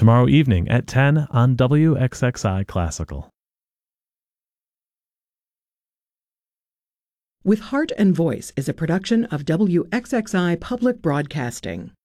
tomorrow evening at 10 on WXXI Classical. With Heart and Voice is a production of WXXI Public Broadcasting.